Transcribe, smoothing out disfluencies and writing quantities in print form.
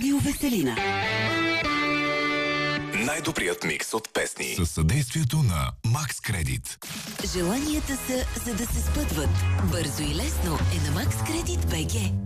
Радио Веселина. Най-добрият микс от песни. Със съдействието на Макс Кредит. Желанията са, за да се спътват. Бързо и лесно е на Макс Кредит БГ.